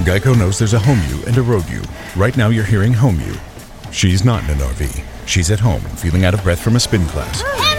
Geico knows there's a home you and a road you. Right now you're hearing home you. She's not in an RV. She's at home, feeling out of breath from a spin class.